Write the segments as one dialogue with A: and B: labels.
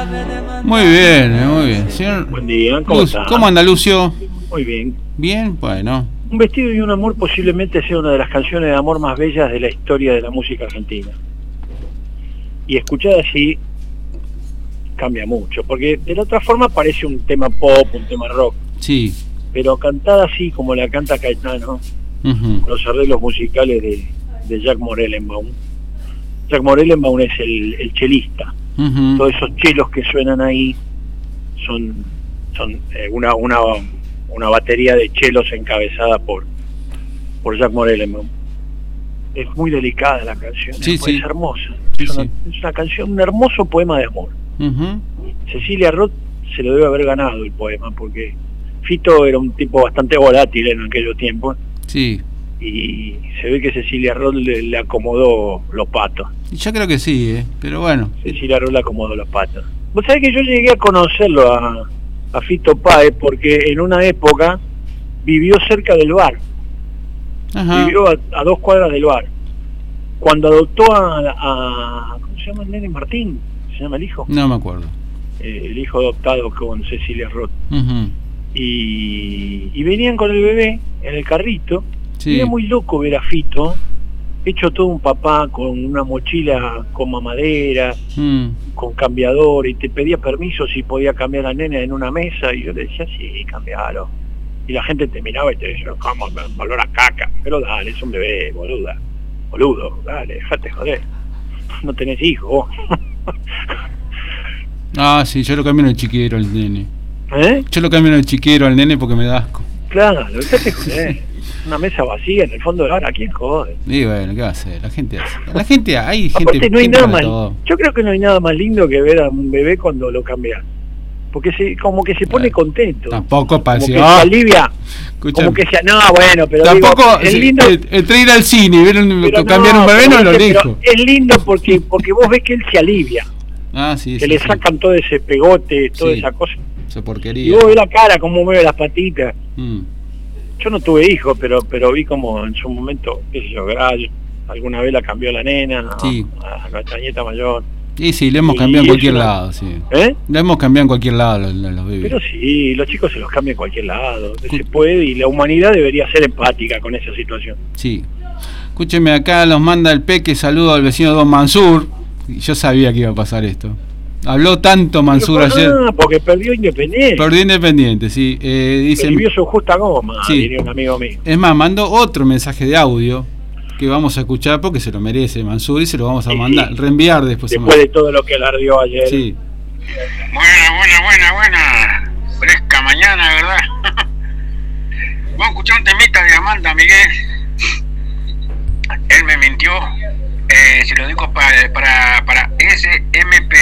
A: Muy bien, muy bien. Señor
B: Buen día, ¿cómo está?
A: ¿Cómo anda, Lucio?
B: Muy bien.
A: Bien, bueno.
B: Un vestido y un amor posiblemente sea una de las canciones de amor más bellas de la historia de la música argentina. Y escuchada así cambia mucho, porque de la otra forma parece un tema pop, un tema rock.
A: Sí.
B: Pero cantada así como la canta Caetano, los arreglos musicales de Jack Morellenbaum. Jack Morellenbaum es el chelista. Todos esos chelos que suenan ahí son una batería de chelos encabezada por Jack Morellenbaum. Es muy delicada la canción,
A: sí,
B: es hermosa.
A: Sí,
B: es una canción, un hermoso poema de amor. Cecilia Roth se lo debe haber ganado el poema, porque Fito era un tipo bastante volátil en aquellos tiempos.
A: Sí.
B: Y se ve que Cecilia Roth le acomodó los patos.
A: Yo creo que sí, pero bueno.
B: Cecilia Roth le acomodó los patos. Vos sabés que yo llegué a conocerlo a Fito Páez, porque en una época vivió cerca del bar. Vivió a 2 cuadras del bar. Cuando adoptó a ¿cómo se llama el nene? Martín, ¿se llama el hijo?
A: No me acuerdo.
B: El hijo adoptado con Cecilia Roth. Y venían con el bebé en el carrito. Sí. Era muy loco ver a Fito hecho todo un papá, con una mochila con mamadera, con cambiador, y te pedía permiso si podía cambiar a la nena en una mesa, y yo le decía, sí, cambialo. Y la gente te miraba y te decía, ¿cómo? Valor a caca. Pero dale, es un bebé, boludo, dale, dejate joder. No tenés hijos vos.
A: Sí, yo lo cambio en el chiquero al nene.
B: Yo
A: lo cambio en el chiquero al nene porque me da asco.
B: Claro, dejate joder. Una mesa vacía en el fondo del bar, ¿a quién jode?
A: Y bueno, ¿qué va a hacer? La gente hace. Hay gente.
B: Aparte, no hay nada más. Yo creo que no hay nada más lindo que ver a un bebé cuando lo cambias. Porque como que se pone contento.
A: Tampoco pareció.
B: Como que se alivia. Escúchame. Como que se. No, bueno, pero.
A: Tampoco.
B: Digo, es lindo.
A: Entre ir al cine y ver cambiar un bebé no lo dijo.
B: Es lindo porque vos ves que él se alivia.
A: Sí.
B: Que le sacan todo ese pegote, toda esa cosa.
A: Esa porquería.
B: Y vos ves la cara, cómo mueve las patitas. Yo no tuve hijos, pero vi como en su momento, qué sé yo, alguna vez la cambió la nena, a nuestra nieta mayor.
A: Y sí, le hemos cambiado en cualquier lado, sí. Le hemos cambiado en cualquier lado los bebés.
B: Pero sí, los chicos se los cambian en cualquier lado, se puede, y la humanidad debería ser empática con esa situación.
A: Sí. Escúcheme, acá los manda el Peque, saludo al vecino Don Mansur. Yo sabía que iba a pasar esto. Habló tanto Mansur ayer.
B: Porque perdió Independiente.
A: Perdió Independiente, sí. Dice,
B: vivió su justa goma, diría un amigo mío.
A: Es más, mandó otro mensaje de audio que vamos a escuchar porque se lo merece Mansur, y se lo vamos a mandar, reenviar después.
B: Después de todo lo que alardeó ayer.
A: Sí.
C: Buena. Fresca mañana, ¿verdad? Vamos a escuchar un temita de Amanda Miguel. Él me mintió. Se lo digo para SMP.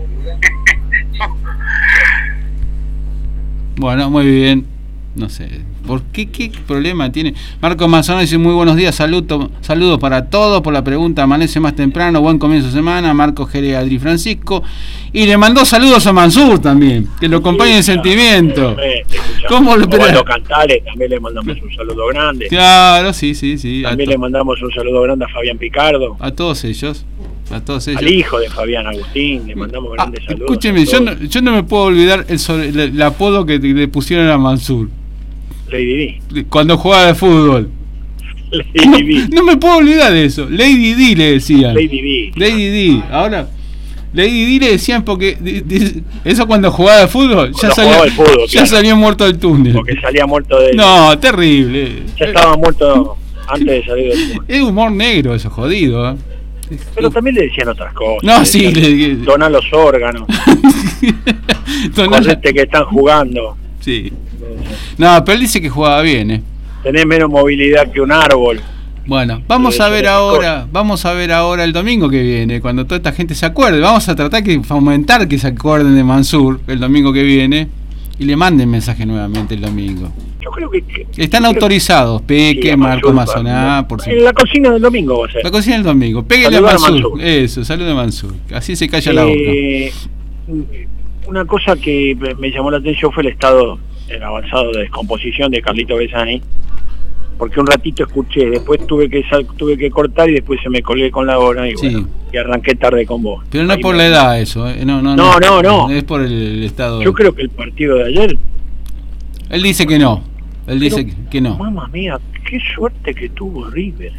A: Bueno, muy bien. No sé, ¿por qué problema tiene? Marco Mazón dice, muy buenos días, saludos para todos, por la pregunta, amanece más temprano, buen comienzo de semana, Marco Jerez Adri Francisco, y le mandó saludos a Mansur también, que lo acompañe en sentimiento.
B: ¿Cómo lo Osvaldo Cantales, también le mandamos un saludo grande.
A: Claro, sí.
B: También le mandamos un saludo grande a Fabián Picardo.
A: A todos ellos.
B: Al hijo de Fabián Agustín, le mandamos grandes saludos.
A: Escúcheme, yo no me puedo olvidar el apodo que le pusieron a Mansur.
B: Lady D.
A: Cuando jugaba de fútbol. No me puedo olvidar de eso. Lady D le decían.
B: Lady D.
A: Ahora, Lady D le decían porque eso cuando jugaba de fútbol ya salió muerto del túnel.
B: Porque salía muerto de...
A: No, terrible.
B: Ya estaba muerto antes de salir del túnel.
A: Es humor negro eso, jodido.
B: Pero también le decían otras cosas.
A: No, sí.
B: Doná los órganos. Correte que están jugando.
A: Sí. No, pero él dice que jugaba bien,
B: Tenés menos movilidad que un árbol.
A: Bueno, vamos a ver ahora el domingo que viene, cuando toda esta gente se acuerde. Vamos a tratar de fomentar que se acuerden de Mansur el domingo que viene y le manden mensaje nuevamente el domingo.
B: Yo creo que
A: están autorizados, Peque, Marco Mazoná, por
B: supuesto. En la cocina del domingo va a ser.
A: La cocina del domingo. Péguele a Mansur. Eso, salude a Mansur. Así se calla la boca.
B: Una cosa que me llamó la atención fue el estado avanzado de descomposición de Carlito Besani. porque un ratito escuché, después tuve que cortar y después se me colgué con la hora y bueno, y arranqué tarde con vos.
A: Pero no es por la edad eso,
B: no.
A: Es por el estado.
B: Yo creo que el partido de ayer...
A: Él dice que no. Él dice que no.
B: Mamma mía, qué suerte que tuvo River.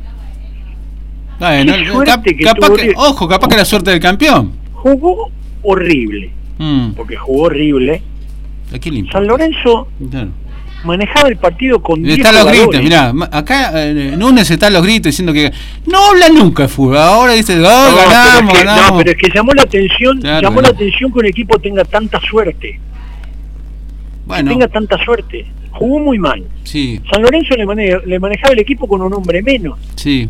A: Capaz que la suerte del campeón.
B: Jugó horrible. Porque jugó horrible. San Lorenzo manejaba el partido con 10
A: están los gritos, mirá, acá Núñez está los gritos diciendo que no habla nunca de fútbol, ahora dice ganamos.
B: No, pero es que llamó la atención que un equipo tenga tanta suerte.
A: Bueno.
B: Que tenga tanta suerte. Jugó muy mal.
A: Sí.
B: San Lorenzo le manejaba el equipo con un hombre menos.
A: Sí.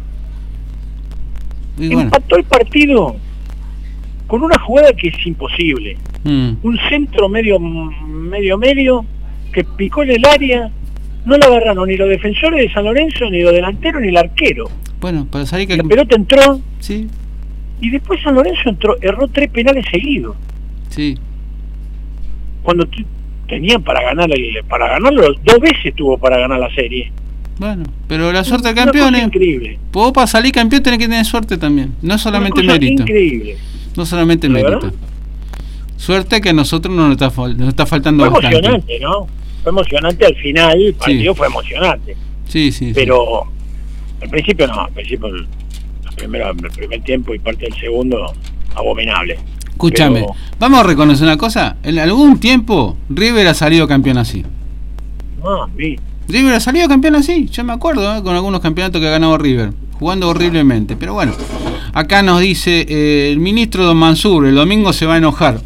B: Empató el partido con una jugada que es imposible. Un centro medio que picó en el área, no la agarraron ni los defensores de San Lorenzo, ni los delanteros, ni el arquero.
A: Bueno, para salir que...
B: La pelota entró,
A: sí.
B: Y después San Lorenzo erró 3 penales seguidos.
A: Sí.
B: Cuando tenían para ganarlo, 2 veces tuvo para ganar la serie.
A: Bueno, pero la suerte del campeón es
B: increíble.
A: Vos para salir campeón tenés que tener suerte también, no solamente mérito.
B: Increíble.
A: No solamente mérito. ¿Verdad? Suerte que a nosotros nos está faltando
B: bastante.
A: Fue
B: emocionante, ¿no? Fue emocionante al final, el partido fue emocionante.
A: Sí.
B: Pero al principio no, el primer tiempo y parte del segundo, abominable.
A: Escúchame, vamos a reconocer una cosa, en algún tiempo River ha salido campeón así. River ha salido campeón así, yo me acuerdo, con algunos campeonatos que ha ganado River, jugando horriblemente, pero bueno. Acá nos dice el ministro Don Mansur, el domingo se va a enojar.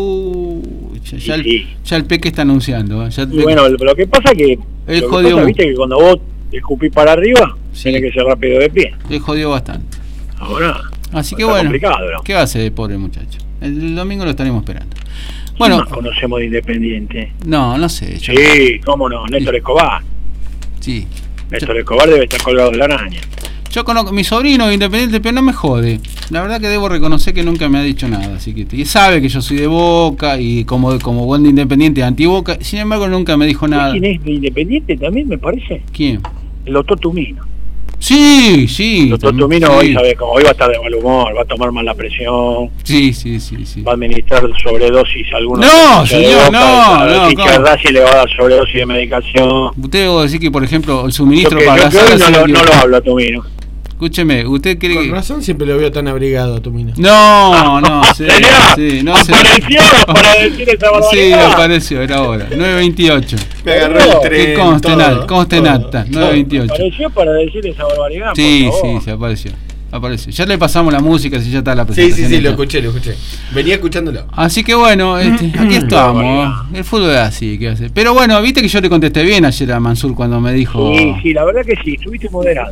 A: Ya el Peque está anunciando.
B: Bueno, lo que pasa que viste que cuando vos escupís para arriba, tiene que ser rápido de pie.
A: Le jodió bastante.
B: Ahora,
A: así que bueno,
B: ¿no?
A: ¿Qué va a hacer, pobre muchacho? El domingo lo estaremos esperando.
B: Bueno, ¿quién más conocemos de Independiente?
A: No sé.
B: Sí, cómo no, Néstor Escobar.
A: Sí.
B: Néstor Escobar debe estar colgado de la araña.
A: Yo conozco mi sobrino Independiente, pero no me jode. La verdad que debo reconocer que nunca me ha dicho nada, así que y sabe que yo soy de Boca y como buen de Independiente, anti-Boca, sin embargo nunca me dijo nada.
B: ¿Quién es de Independiente también, me parece?
A: ¿Quién?
B: El doctor Tumino.
A: Sí.
B: El doctor Tumino hoy sabe como hoy va a estar de mal humor, va a tomar más la presión.
A: Sí.
B: Va a administrar sobredosis a algunos.
A: No, señor, no.
B: Si le va a dar sobredosis de medicación.
A: Usted debe decir que, por ejemplo, el suministro
B: para la
A: sala
B: no lo hablo a Tumino.
A: Escúcheme, ¿usted cree
D: que...? Con razón siempre lo veo tan abrigado a Tumino.
A: No,
B: apareció para decir esa barbaridad.
A: Sí, apareció, era ahora, 9:28.
D: Me agarró el tren.
A: Conste en acta, 9:28.
B: Apareció para decir esa barbaridad.
A: Sí, se apareció. Ya le pasamos la música, si ya está la presentación.
D: Sí, lo escuché. Venía escuchándolo.
A: Así que bueno, aquí estamos. El fútbol es así, ¿qué hace? Pero bueno, viste que yo le contesté bien ayer a Mansur cuando me dijo...
B: Sí, la verdad que sí, estuviste moderado.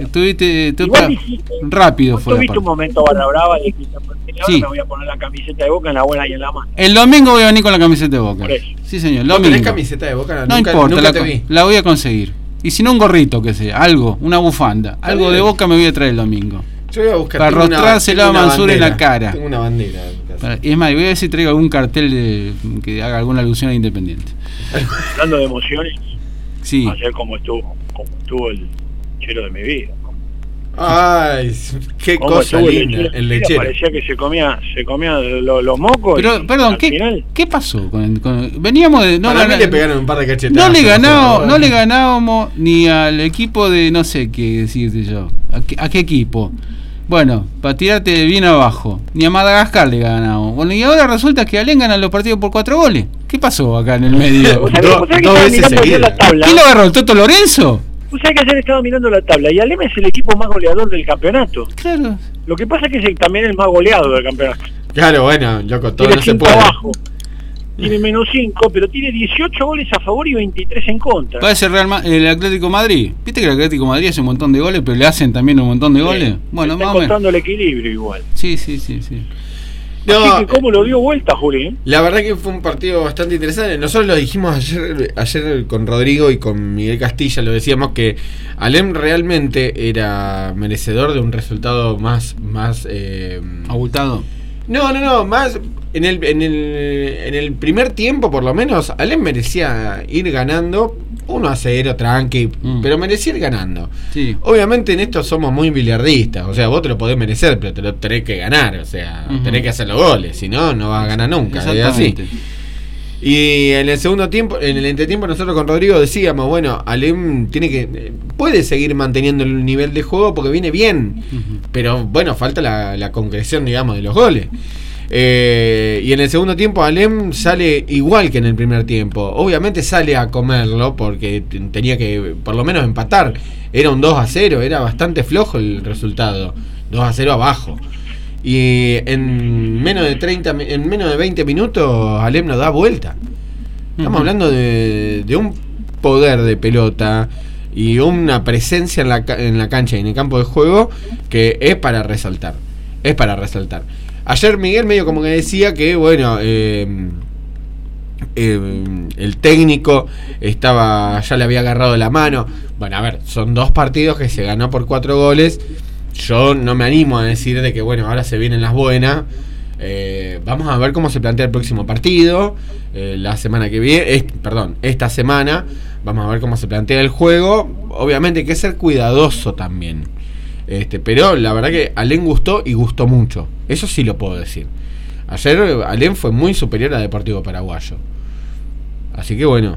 A: Rápido fue.
B: Tuviste un momento barra brava y dijiste, ahora me voy a poner la camiseta de Boca en la buena y en la mala.
A: El domingo voy a venir con la camiseta de Boca.
B: Por eso.
A: Sí, señor,
D: ¿No tenés camiseta de Boca?
A: No importa, la voy a conseguir. Y si no, un gorrito que sea, algo, una bufanda. Algo de Boca me voy a traer el domingo.
D: Yo voy a buscar
A: para rostrárselo a Mansur en la cara.
D: Tengo una bandera.
A: Es más, voy a ver si traigo algún cartel que haga alguna alusión a Independiente.
B: Hablando de emociones,
A: sí.
B: Ayer como estuvo el lechero de mi vida.
D: Ay, qué cosa linda, el lechero.
B: Parecía que se comía los mocos.
A: Pero, perdón, ¿qué pasó? Veníamos de...
D: Para mí le pegaron un par de cachetadas.
A: No le ganábamos ni al equipo de no sé qué decirte yo. ¿A qué equipo? Bueno, para tirarte bien abajo. Ni a Madagascar le ganamos. Bueno, y ahora resulta que Alén ganan los partidos por 4 goles. ¿Qué pasó acá en el medio?
D: Dos veces seguidas.
A: ¿Quién lo agarró? ¿El Toto Lorenzo?
B: Tú sabes que ayer estaba mirando la tabla y Alem es el equipo más goleador del campeonato.
A: Claro.
B: Lo que pasa es que es también el más goleado del campeonato.
D: Claro, bueno, loco, todo
B: tiene
D: no se puede.
B: Abajo. Tiene -5, pero tiene 18 goles a favor y 23 en contra.
A: Parece el Atlético Madrid. ¿Viste que el Atlético Madrid hace un montón de goles, pero le hacen también un montón de goles? Bueno,
B: está encontrando el equilibrio igual.
A: Sí.
B: No, así que cómo lo dio vuelta, Juli.
D: La verdad que fue un partido bastante interesante. Nosotros lo dijimos ayer con Rodrigo y con Miguel Castilla, lo decíamos que Alem realmente era merecedor de un resultado más
A: abultado.
D: No, más en el primer tiempo, por lo menos, Alem merecía ir ganando 1-0, tranqui, pero merecía ir ganando. Sí. Obviamente en esto somos muy billardistas, o sea, vos te lo podés merecer, pero te lo tenés que ganar, o sea, tenés que hacer los goles, si no, no vas a ganar nunca. Exactamente. Es así. Y en el segundo tiempo, en el entretiempo, nosotros con Rodrigo decíamos, bueno, Alem puede seguir manteniendo el nivel de juego porque viene bien, pero bueno, falta la concreción, digamos, de los goles. Y en el segundo tiempo Alem sale igual que en el primer tiempo. Obviamente sale a comerlo porque tenía que por lo menos empatar. Era un 2-0, era bastante flojo el resultado, 2-0 abajo. Y en menos de 20 minutos Alem nos da vuelta. Estamos hablando de un poder de pelota y una presencia en la cancha y en el campo de juego que es para resaltar. Es para resaltar. Ayer Miguel medio como que decía que bueno, el técnico ya le había agarrado la mano. Bueno, a ver, son 2 partidos que se ganó por 4 goles. Yo no me animo a decir de que bueno, ahora se vienen las buenas. Vamos a ver cómo se plantea el próximo partido. La semana que viene, esta semana, vamos a ver cómo se plantea el juego. Obviamente hay que ser cuidadoso también. Pero la verdad que Alem gustó y gustó mucho. Eso sí lo puedo decir. Ayer Alem fue muy superior a Deportivo Paraguayo. Así que bueno,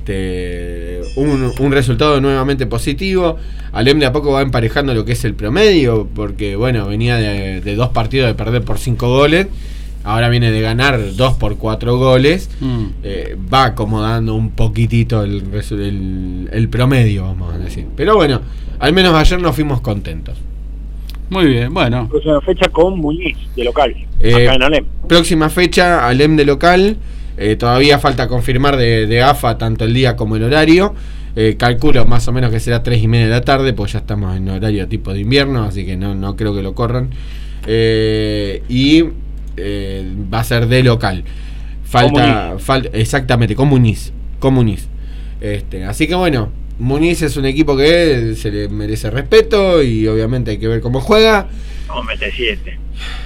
D: un resultado nuevamente positivo. Alem de a poco va emparejando lo que es el promedio, porque bueno, venía de 2 partidos de perder por 5 goles. Ahora viene de ganar 2 por 4 goles. Va acomodando un poquitito el promedio, vamos a decir. Pero bueno, al menos ayer nos fuimos contentos.
A: Muy bien, bueno.
B: Próxima fecha con Muñiz, de local, acá en Alem.
D: Próxima fecha, Alem de local. Todavía falta confirmar de AFA tanto el día como el horario. Calculo más o menos que será 3:30 de la tarde, pues ya estamos en horario tipo de invierno, así que no creo que lo corran. Va a ser de local. Falta exactamente, con Muñiz. Así que bueno, Muñiz es un equipo que se le merece respeto y obviamente hay que ver cómo juega.
B: Vamos a meter 7.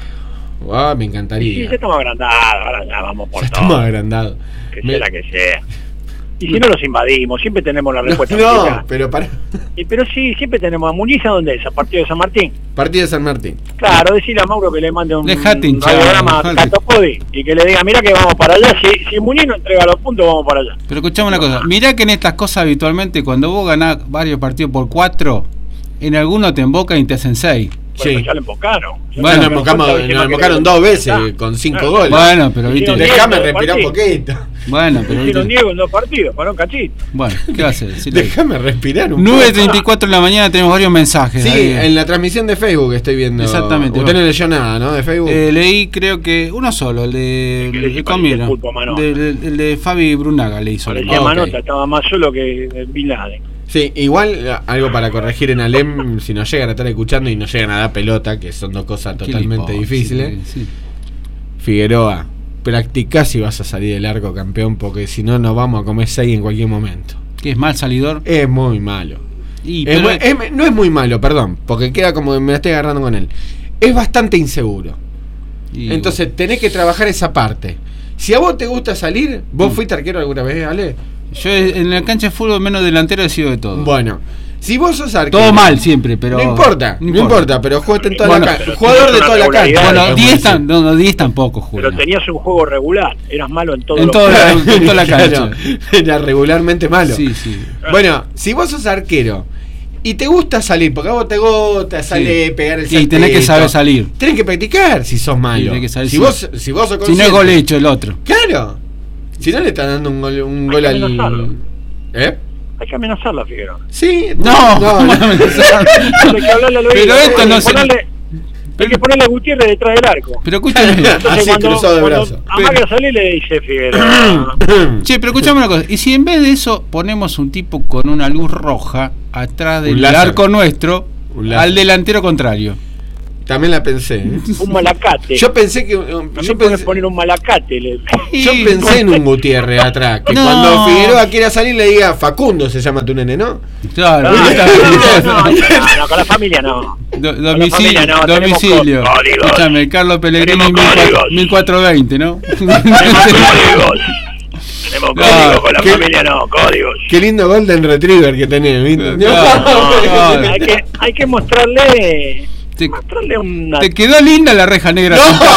D: Me encantaría.
B: Sí, ya estamos agrandados, ahora ya vamos por todo.
D: Estamos agrandados.
B: Que sea la que sea. Y si no los invadimos, siempre tenemos la respuesta.
D: No, pero para.
B: Pero sí, siempre tenemos a Muñiz, ¿a dónde es? ¿A Partido de San Martín?
D: Partido de San Martín.
B: Claro, decirle a Mauro que le mande un radiograma a Catopodi y que le diga, mira que vamos para allá. Si Muñiz no entrega los puntos, vamos para allá.
A: Pero escuchame una cosa, mirá que en estas cosas habitualmente, cuando vos ganás varios partidos por 4, en algunos te embocan y te hacen 6.
B: Bueno, sí. Ya lo embocaron.
D: Bueno, nos embocaron 2 veces con 5 goles.
A: Bueno, pero viste.
D: Déjame respirar un poquito.
A: Bueno, pero
B: hicieron Diego en 2 partidos, para un cachito.
A: Bueno, ¿qué va a hacer?
D: Déjame respirar un poco.
A: 9:34 de la mañana tenemos varios mensajes.
D: Sí, ahí. En la transmisión de Facebook estoy viendo.
A: Exactamente.
D: Usted no leyó nada, ¿no? De Facebook.
A: Leí, creo que uno solo, el de Comino. El de Fabi Brunaga le hizo.
B: Parecía Manota, estaba más solo que Bin Laden.
D: Sí, igual algo para corregir en Alem, si nos llegan a estar escuchando y nos llegan a dar pelota, que son 2 cosas totalmente difíciles. Sí. Figueroa, practicá si vas a salir del arco, campeón, porque si no nos vamos a comer 6 en cualquier momento.
A: ¿Qué es mal salidor?
D: Es muy malo. No es muy malo, perdón, porque queda como me la estoy agarrando con él. Es bastante inseguro. Entonces tenés que trabajar esa parte. Si a vos te gusta salir, ¿vos fuiste arquero alguna vez, Ale?
A: Yo en la cancha de fútbol menos delantero he sido de todo.
D: Bueno, si vos sos arquero,
A: todo mal siempre, pero
D: no importa, pero jugaste en toda la cancha. Jugador de toda la cancha.
A: Bueno, 10 tampoco jugué.
B: Pero tenías un juego regular, eras malo en
A: toda la cancha.
D: Era regularmente malo.
A: Sí.
D: Bueno, si vos sos arquero y te gusta salir, porque a vos te gusta salir, pegar el saltito,
A: y tenés que saber salir.
D: Tenés que practicar si sos malo.
A: Si vos sos consciente. Si no es gol hecho el otro.
D: Claro. Si no le están dando un gol al...
B: Hay que amenazarla, Figueroa.
D: Sí,
A: no.
B: Hay que hablarle al oído.
A: Pero esto no se...
B: Hay que ponerle a Gutiérrez detrás del arco.
A: Pero escúchame.
D: Así cruzado de brazos.
B: Amaga salir le dice Figueroa.
A: Che, pero escúchame una cosa. ¿Y si en vez de eso ponemos un tipo con una luz roja atrás del arco nuestro al delantero contrario?
D: También la pensé.
B: Un malacate.
D: Yo pensé que.
B: Yo pensé poner un malacate.
D: Yo pensé en un Gutiérrez atrás. Que cuando Figueroa quiera salir le diga Facundo se llama tu nene, ¿no?
A: Claro.
B: No, con la familia no.
A: Domicilio. Escúchame, Carlos Pellegrini 1420, ¿no?
B: Tenemos códigos, con la familia no, códigos.
D: Qué lindo Golden Retriever que tenés, ¿viste?
B: Hay que mostrarle una...
A: Te quedó linda la reja negra.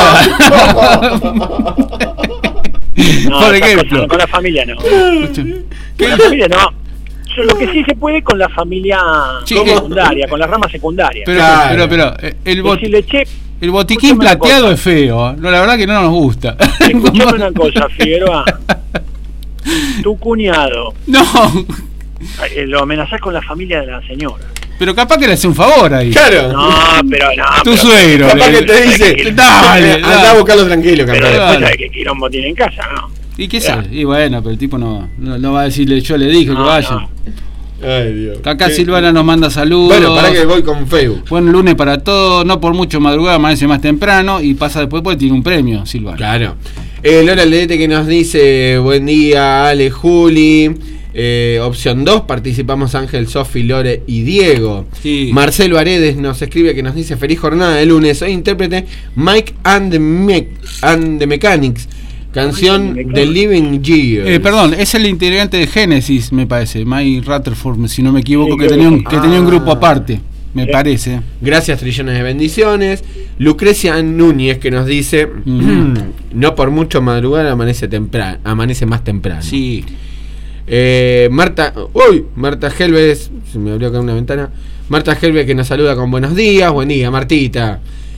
B: No, por ejemplo. Con la familia no. Con la familia no. Lo que sí se puede con la familia secundaria, con la rama secundaria.
A: Pero el botiquín plateado es feo. No, la verdad que no nos gusta.
B: Escuchame una cosa, Figueroa. Tu cuñado.
A: No.
B: Lo amenazás con la familia de la señora.
A: Pero capaz que le hace un favor ahí.
D: Claro.
B: No, pero no.
A: Tu suegro.
D: Capaz que te dice, dale, anda a buscarlo tranquilo,
B: campeón. Pero después sabes que quilombo tiene en casa, ¿no?
A: ¿Y qué sabe? Y bueno, pero el tipo no va a decirle, yo le dije que vaya.
D: No. Ay, Dios.
A: Acá Silvana nos manda saludos.
D: Bueno, para que voy con Facebook.
A: Buen lunes para todos, no por mucho madrugada, amanece más temprano y pasa después porque tiene un premio, Silvana.
D: Claro. Lola Ledete que nos dice, buen día, Ale, Juli. Opción 2, participamos Ángel, Sofi, Lore y Diego.
A: Sí.
D: Marcelo Aredes nos escribe que nos dice, feliz jornada de lunes. Soy intérprete Mike and the Mechanics. Canción de Living Years.
A: Perdón, es el integrante de Genesis, me parece. Mike Rutherford, si no me equivoco, que tenía un grupo aparte, me parece.
D: Gracias, trillones de bendiciones. Lucrecia Núñez que nos dice, no por mucho madrugar amanece más temprano.
A: Sí.
D: Marta Helves, se me abrió acá una ventana. Marta Helves que nos saluda con buenos días. Buen día, Martita.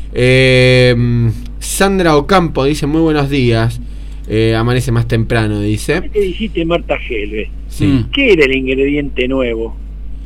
D: Sandra Ocampo dice muy buenos días. Amanece más temprano, dice.
B: ¿Qué dijiste, Marta Helves?
D: Sí.
B: ¿Qué era el ingrediente nuevo?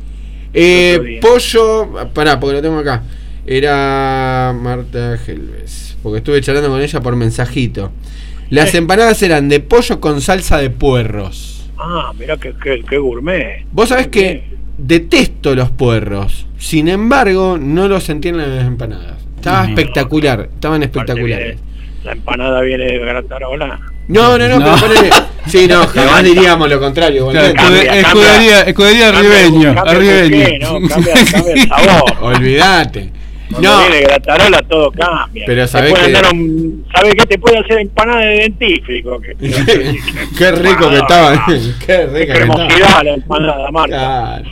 D: Pollo, pará, porque lo tengo acá. Era Marta Helves, porque estuve charlando con ella por mensajito. Las empanadas eran de pollo con salsa de puerros.
B: Ah, mirá que gourmet.
D: Vos sabés que detesto los puerros. Sin embargo, no los sentí en las empanadas. Estaba espectacular, estaban espectaculares.
B: La empanada viene de gratarola.
D: No, pero ponele. Sí, no, jamás diríamos lo contrario.
A: Claro, escudería Ribeño.
B: Cambia el sabor.
D: Olvídate.
B: Cuando viene gratarola todo cambia.
D: Pero sabés que...
B: ¿Sabés qué te puede hacer empanada de dentífrico?
D: Qué rico que estaba. Qué rica que
B: estaba. La empanada, Marta.
D: Claro.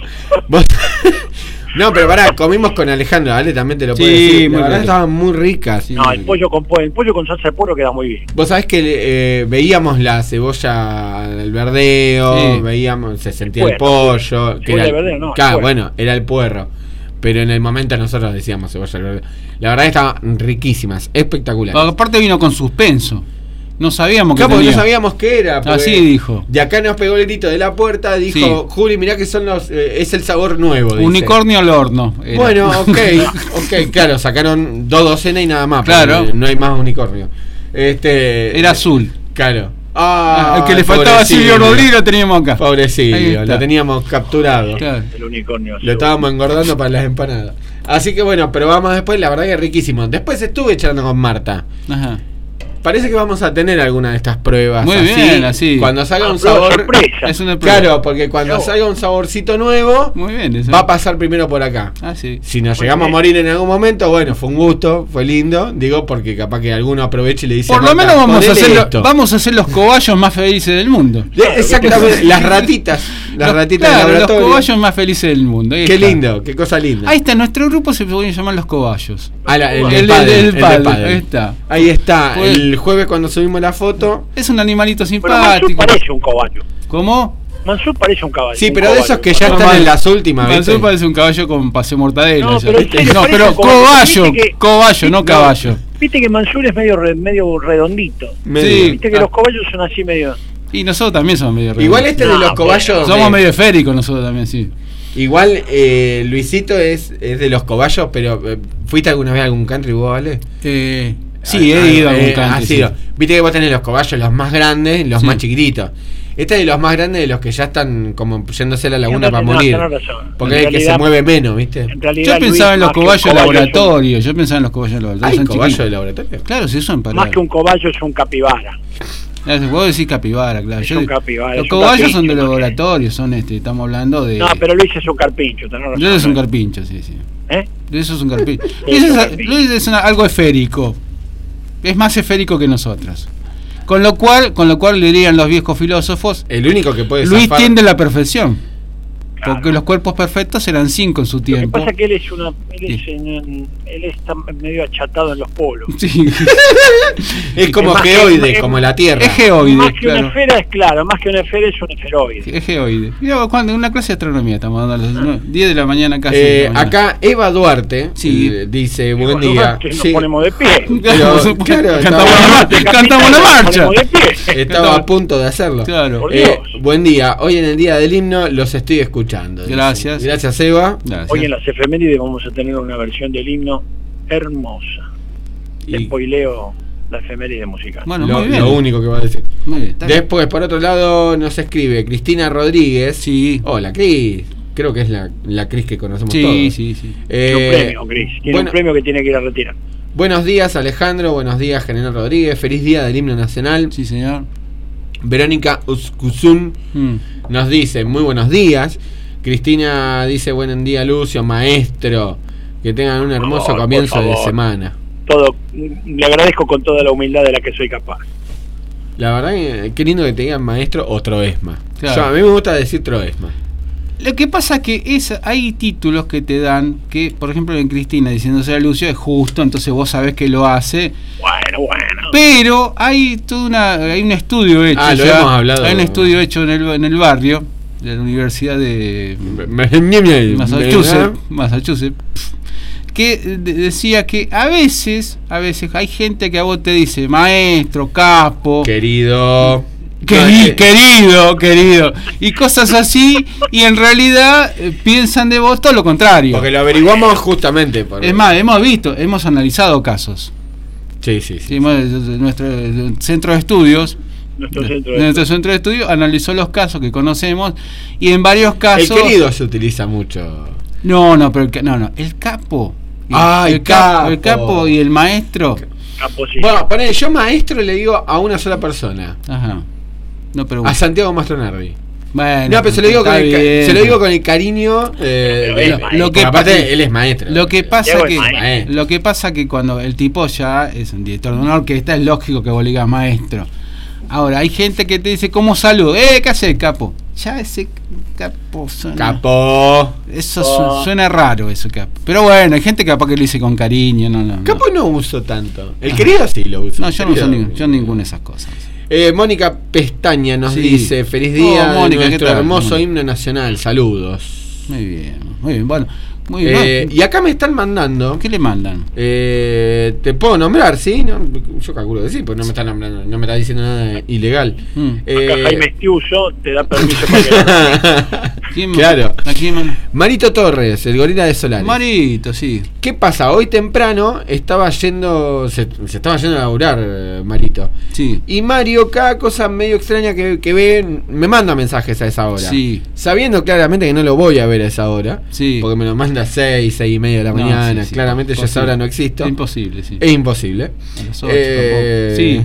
D: No, pero pará, comimos con Alejandro, ¿vale? También te lo puedo decir. La verdad estaban muy ricas.
B: Sí. No, el pollo con salsa de puerro queda muy bien.
D: Vos sabés que veíamos la cebolla del verdeo, veíamos, se sentía el pollo. Que era el verdeo, no. Claro, bueno, era el puerro. Pero en el momento nosotros decíamos cebolla del verdeo. La verdad estaban riquísimas, espectaculares.
A: Aparte vino con suspenso. No sabíamos
D: qué tenía. No sabíamos qué era.
A: Así dijo.
D: De acá nos pegó el grito de la puerta. Dijo, Juli, mirá que son es el sabor nuevo. Dice.
A: Unicornio al horno.
D: Era. Bueno, ok, claro, sacaron 2 docenas y nada más.
A: Claro.
D: No hay más unicornio.
A: Era azul.
D: Claro.
A: El que le faltaba a Silvio Rodríguez lo teníamos acá.
D: Pobrecillo, lo teníamos capturado.
A: Claro.
B: El unicornio azul.
D: Lo estábamos engordando para las empanadas. Así que bueno, probamos después, la verdad que es riquísimo. Después estuve charlando con Marta.
A: Ajá.
D: Parece que vamos a tener alguna de estas pruebas.
A: Muy bien, así.
D: Cuando salga un sabor.
B: Sorpresa.
A: Es una prueba.
D: Claro, porque cuando salga un saborcito nuevo,
A: muy bien, eso.
D: Va a pasar primero por acá.
A: Sí.
D: Si nos llegamos a morir en algún momento, bueno, fue un gusto, fue lindo. Digo, porque capaz que alguno aproveche y le dice.
A: Por lo menos vamos a hacer los cobayos más felices del mundo.
D: Exactamente, las ratitas. Las ratitas
A: claro, los cobayos más felices del mundo.
D: Qué lindo, qué cosa linda.
A: Ahí está, nuestro grupo se podría llamar los cobayos.
D: El padre.
A: Ahí está.
D: Ahí está. Pues, el jueves cuando subimos la foto.
A: Es un animalito simpático.
B: Mansur parece un caballo.
A: ¿Cómo?
B: Mansur parece un caballo.
D: Sí, pero de esos que ya están en las últimas.
A: Mansur parece un caballo con paseo mortadela.
B: No,
A: pero cobayo, no caballo.
B: Viste que Mansur es medio redondito.
A: Sí.
B: Viste que los cobayos son así medio.
A: Y nosotros también somos medio
D: redonditos. Igual de los cobayos.
A: Somos medio esféricos nosotros también, sí.
D: Igual Luisito es de los cobayos, pero ¿fuiste alguna vez a algún country vos, ¿vale?
A: Sí, he ido a algún country.
D: Viste que vos tenés los cobayos, los más grandes, los más chiquititos. Este es de los más grandes, de los que ya están como yéndose a la laguna para morir. Porque es el que se mueve menos, ¿viste?
A: Yo pensaba en los cobayos de laboratorio. Yo pensaba en los cobayos de laboratorio.
D: ¿Hay cobayos de laboratorio?
A: Claro, si son
B: más que un cobayo es un capibara.
A: Vos decís capibara, claro.
B: Capibara,
A: los cobayos son de laboratorio, son estamos hablando de...
B: No, pero Luis es un carpincho.
A: Luis es un carpincho, sí. Luis es un carpincho. Luis es algo esférico. Es más esférico que nosotros. Con lo cual dirían los viejos filósofos,
D: el único que puede
A: Luis tiende a la perfección. Claro. Porque los cuerpos perfectos eran 5 en su tiempo.
B: Lo que pasa es que él está medio achatado en los polos.
A: Sí.
D: Es como geoide, como la Tierra.
A: Es geoide.
B: Más que una esfera más que una esfera es un esferoide.
A: Es geoide. Mira, cuando en una clase de astronomía estamos dando a las 10 de la mañana casi.
D: Acá Eva Duarte dice, buen día.
B: Nos ponemos de pie.
D: Claro,
A: cantamos la marcha.
D: Estaba a punto de hacerlo.
A: Claro.
D: Buen día. Hoy en el día del himno los estoy escuchando.
A: Gracias.
D: Gracias, Eva.
A: Gracias.
B: Hoy en las efemérides vamos a tener una versión del himno hermosa. Spoileo la efeméride musical.
A: Bueno,
D: lo único que va a decir. Después, por otro lado, nos escribe Cristina Rodríguez.
A: Sí.
D: Hola, Cris. Creo que es la Cris que conocemos todos.
A: Sí.
B: Tiene un premio, Cris. Tiene un premio que tiene que ir a retirar.
D: Buenos días, Alejandro. Buenos días, General Rodríguez. Feliz día del himno nacional.
A: Sí, señor.
D: Verónica Uscusun nos dice muy buenos días. Cristina dice buen día, Lucio, maestro. Que tengan un hermoso comienzo de semana.
B: Le agradezco con toda la humildad de la que soy capaz.
D: La verdad, qué lindo que te digan maestro o troesma.
A: Claro.
D: A mí me gusta decir troesma.
A: Lo que pasa es que hay títulos que te dan que, por ejemplo, en Cristina diciéndose a Lucio es justo, entonces vos sabés que lo hace.
B: Bueno.
A: Pero hay hay un estudio hecho.
D: Lo hemos hablado.
A: Hay un estudio hecho en el barrio de la Universidad de Massachusetts, que decía que a veces hay gente que a vos te dice maestro, capo,
D: querido,
A: y cosas así, y en realidad piensan de vos todo lo contrario.
D: Porque lo averiguamos justamente.
A: Es más, hemos analizado casos.
D: Sí.
A: Nuestro centro de estudios. Nuestro centro de estudios analizó los casos que conocemos y en varios casos.
D: El querido se utiliza mucho.
A: Pero el capo. El capo y el maestro.
B: Bueno,
D: yo maestro le digo a una sola persona.
A: Ajá. No, pero
D: a Santiago Mastronardi.
A: Bueno,
D: pero se lo digo con el cariño. Aparte, él es maestro.
A: Lo que pasa que cuando el tipo ya es un director de una orquesta, es lógico que vos le digas maestro. Ahora, hay gente que te dice, ¿cómo saludo? ¿Qué hace el capo? Ya ese capo suena.
D: Capo.
A: Eso suena raro, eso capo. Pero bueno, hay gente capaz que lo dice con cariño.
D: Capo no uso tanto. El querido sí lo uso.
A: No, yo no uso ninguna de esas cosas.
D: Mónica Pestaña nos dice, feliz día de nuestro hermoso himno nacional. Saludos.
A: Muy bien. Bueno. Muy bien.
D: Y acá me están mandando.
A: ¿Qué le mandan?
D: Te puedo nombrar, ¿sí? No, yo calculo que sí, porque no me están nombrando, no me está diciendo nada ilegal.
B: Acá Jaime Estiuso te da permiso para que...
D: Claro. Marito Torres, el gorila de Solares.
A: Marito, sí.
D: ¿Qué pasa? Hoy temprano se estaba yendo a laburar, Marito.
A: Sí.
D: Y Mario, cada cosa medio extraña que ve, me manda mensajes a esa hora.
A: Sí.
D: Sabiendo claramente que no lo voy a ver a esa hora.
A: Sí.
D: Porque me lo manda a 6 y media de la mañana. Sí, claramente yo a esa hora no existo.
A: Es imposible, sí.
D: Es imposible.
A: A las 8 tampoco. Sí.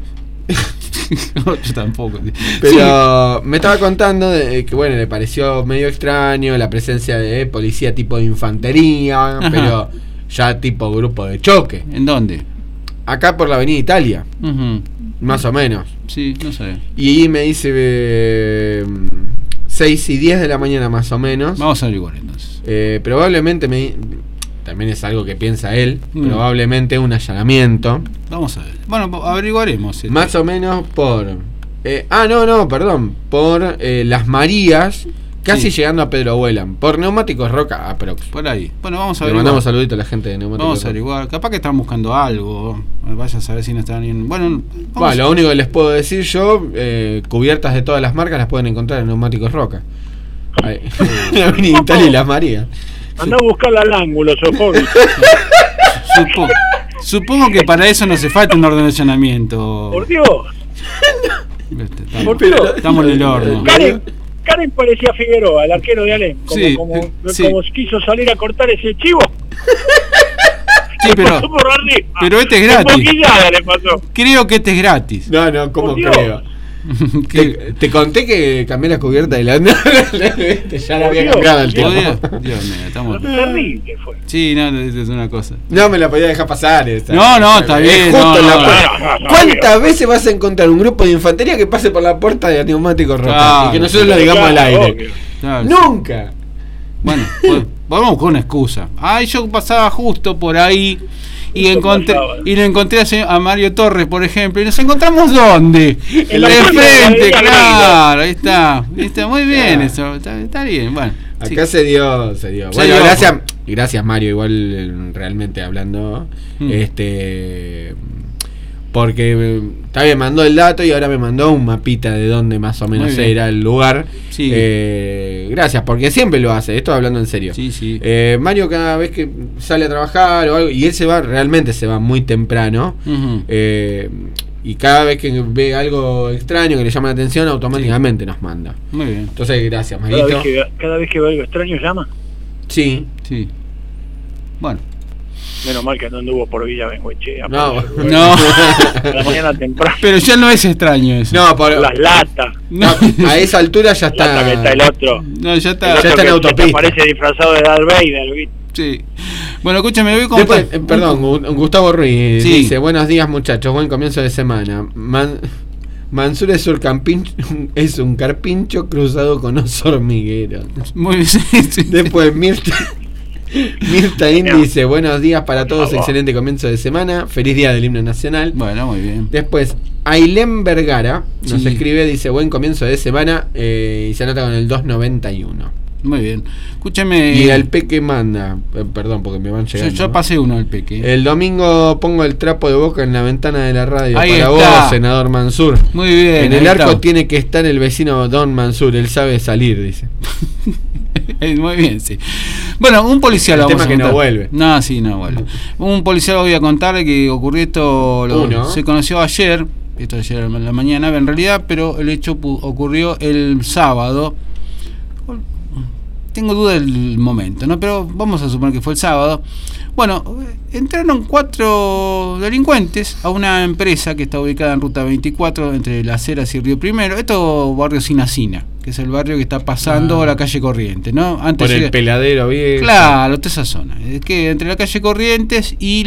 A: Yo tampoco.
D: Pero me estaba contando que le pareció medio extraño la presencia de policía tipo de infantería. Ajá. Pero ya tipo grupo de choque.
A: ¿En dónde?
D: Acá por la avenida Italia. Más o menos.
A: Sí, no sé.
D: Y me dice 6 y 10 de la mañana más o menos.
A: Vamos a averiguar entonces.
D: Probablemente también es algo que piensa él. Probablemente un allanamiento.
A: Vamos a ver. Bueno, averiguaremos.
D: Más o menos por... por Las Marías, casi llegando a Pedro Huelan. Por Neumáticos Roca, aprox.
A: Por ahí. Bueno, vamos a averiguar.
D: Le mandamos saludito a la gente de Neumáticos
A: Roca. Vamos a averiguar. Capaz que están buscando algo. Vaya a saber si no están bien. Bueno,
D: lo único que les puedo decir yo, cubiertas de todas las marcas las pueden encontrar en Neumáticos Roca. La Avenida Italia y Las Marías.
B: Anda a buscarla al ángulo, Sofovich.
A: Supongo que para eso no hace falta un orden de allanamiento.
B: Por Dios.
A: Estamos en el horno.
B: Karen parecía Figueroa, el arquero de Alem, como quiso salir a cortar ese chivo.
A: Sí, pero este es gratis.
B: Le pasó.
A: Creo que este es gratis.
D: No, ¿cómo creo? Te conté que cambié la cubierta de la ya la había cambiado el tiempo.
A: Dios mío, estamos
B: terrible fue.
A: Sí, no, es una cosa.
D: No me la podía dejar pasar esta.
A: No, está bien.
D: ¿Cuántas veces vas a encontrar un grupo de infantería que pase por la puerta de neumático roto y que nosotros lo digamos al aire? Claro. Nunca.
A: Bueno, podemos buscar una excusa. Yo pasaba justo por ahí y lo encontré a Mario Torres, por ejemplo, y nos encontramos ¿dónde? En la frente, claro, ahí está muy bien, eso está bien. Bueno,
D: acá se dio. Bueno, gracias Mario, igual realmente hablando, porque me mandó el dato y ahora me mandó un mapita de dónde más o menos era el lugar. Sí. Gracias, porque siempre lo hace, esto hablando en serio.
A: Sí.
D: Mario cada vez que sale a trabajar o algo, y él realmente se va muy temprano, y cada vez que ve algo extraño que le llama la atención, automáticamente nos manda.
A: Muy bien.
D: Entonces, gracias, Marito.
B: Cada vez que ve algo extraño, ¿llama?
D: Sí.
A: Bueno.
B: Menos mal que no anduvo por Villa Bengoechea.
D: No.
B: La mañana temprano.
A: Pero ya no es extraño eso.
D: No, por
B: las latas.
D: No, a esa altura ya está.
B: Lata que está el otro.
A: No, ya está
D: en autopista.
B: Parece disfrazado de Darth Vader.
A: Sí. Bueno, escúchame, voy con.
D: Después, perdón, Gustavo Ruiz dice: buenos días, muchachos, buen comienzo de semana. Mansur es un carpincho cruzado con oso hormiguero.
A: Muy bien.
D: Después Mirta dice: buenos días para todos, excelente comienzo de semana, feliz día del himno nacional.
A: Bueno, muy bien.
D: Después Ailén Vergara nos escribe, dice: buen comienzo de semana, y se anota con el 291.
A: Muy bien. Escúchame.
D: Y el Peque manda, perdón porque me van llegando.
A: Yo pasé uno al Peque.
D: El domingo pongo el trapo de boca en la ventana de la radio.
A: Ahí
D: para
A: está.
D: Vos, senador Mansur.
A: Muy bien.
D: En el arco tiene que estar el vecino Don Mansur, él sabe salir, dice.
A: Muy bien, sí. Bueno, un policial
D: el tema que no vuelve.
A: No vuelve. Un policial voy a contar que ocurrió esto, se conoció ayer, esto ayer en la mañana en realidad, pero el hecho ocurrió el sábado. Tengo duda del momento, ¿no? Pero vamos a suponer que fue el sábado. Bueno, entraron 4 delincuentes a una empresa que está ubicada en Ruta 24 entre Las Heras y Río Primero. Esto barrio Sinacina, que es el barrio que está pasando la calle Corrientes, ¿no? Antes
D: por el Peladero viejo.
A: Claro, toda esa zona. Es que entre la calle Corrientes y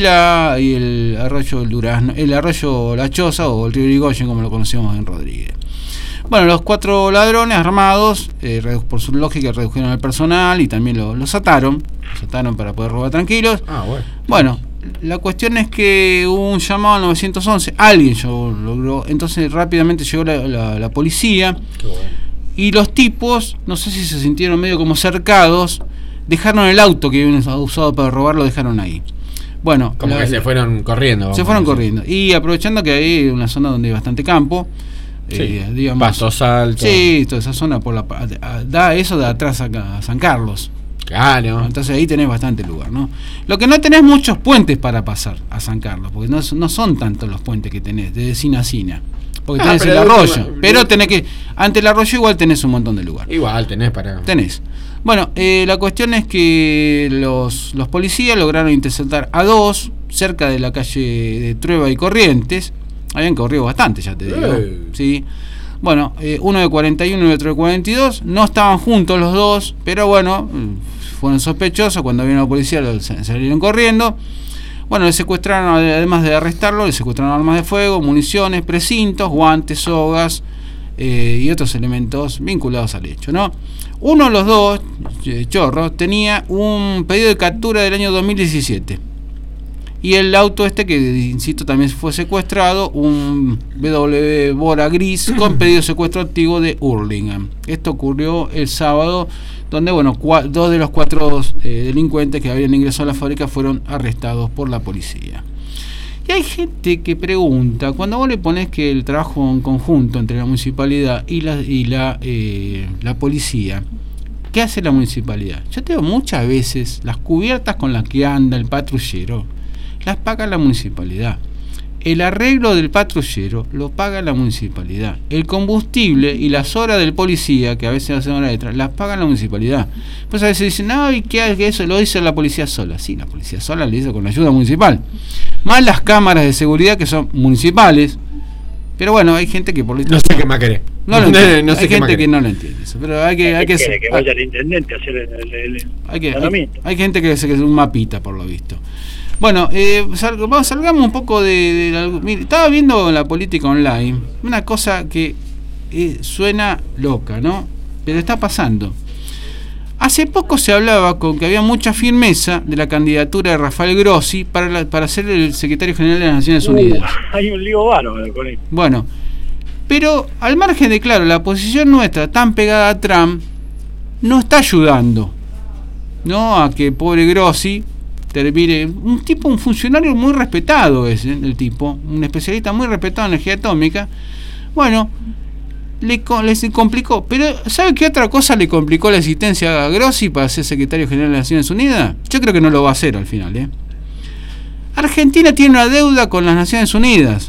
A: el arroyo del Durazno, el arroyo La Choza o el río Irigoyen, como lo conocemos en Rodríguez. Bueno, los 4 ladrones armados, por su lógica, redujeron al personal y también los ataron. Los ataron para poder robar tranquilos. Bueno, la cuestión es que hubo un llamado al 911. Alguien logró. Entonces rápidamente llegó la policía.
D: Qué bueno.
A: Y los tipos, no sé si se sintieron medio como cercados, dejaron el auto que habían usado para robar, lo dejaron ahí. Bueno,
D: como que se fueron corriendo.
A: Se fueron corriendo. Y aprovechando que hay una zona donde hay bastante campo. Digamos,
D: Pasos Altos.
A: Sí, toda esa zona da eso de atrás a San Carlos.
D: Claro.
A: Entonces ahí tenés bastante lugar, ¿no? Lo que no tenés muchos puentes para pasar a San Carlos, porque no son tantos los puentes que tenés, de Sina a Sina. Porque tenés el arroyo, pero tenés que, ante el arroyo igual tenés un montón de lugar.
D: Igual tenés para...
A: Tenés. Bueno, la cuestión es que los policías lograron interceptar a 2 cerca de la calle de Trueba y Corrientes. Habían corrido bastante, ya te digo. Sí. Bueno, uno de 41 y otro de 42. No estaban juntos los dos, pero bueno, fueron sospechosos. Cuando vino la policía salieron corriendo. Bueno, le secuestraron, además de arrestarlo, le secuestraron armas de fuego, municiones, precintos, guantes, sogas y otros elementos vinculados al hecho, ¿no? Uno de los dos, Chorros, tenía un pedido de captura del año 2017. Y el auto que insisto también fue secuestrado, un BMW Bora gris con pedido de secuestro activo de Hurlingham. Esto ocurrió el sábado, donde 2 de los 4 delincuentes que habían ingresado a la fábrica fueron arrestados por la policía. Y hay gente que pregunta, cuando vos le pones que el trabajo en conjunto entre la municipalidad y la policía, ¿qué hace la municipalidad? Yo te digo, muchas veces las cubiertas con las que anda el patrullero las paga la municipalidad. el arreglo del patrullero lo paga la municipalidad. El combustible y las horas del policía, que a veces hacen hora extra, las paga la municipalidad. Pues a veces dicen, no, ¿y qué? Que eso lo hizo la policía sola. Sí, la policía sola lo hizo con la ayuda municipal. Más las cámaras de seguridad que son municipales. Pero bueno, hay gente que por
D: no sé qué más querés.
A: No lo entiende. No sé, hay gente que no lo entiende eso. Pero hay que
B: vaya al intendente a hacer el
A: hay gente que es un mapita, por lo visto. Bueno, salgamos un poco mire, estaba viendo la política online, una cosa que suena loca, ¿no? Pero está pasando. Hace poco se hablaba con que había mucha firmeza de la candidatura de Rafael Grossi para ser el secretario general de las Naciones Unidas.
B: Hay un lío bárbaro con él.
A: Bueno, pero al margen de, claro, la posición nuestra tan pegada a Trump no está ayudando, ¿no? A que pobre Grossi termine, un funcionario muy respetado ese, el tipo, un especialista muy respetado en energía atómica. Bueno, les complicó. Pero ¿sabe qué otra cosa le complicó la existencia a Grossi para ser secretario general de las Naciones Unidas? Yo creo que no lo va a hacer al final, Argentina tiene una deuda con las Naciones Unidas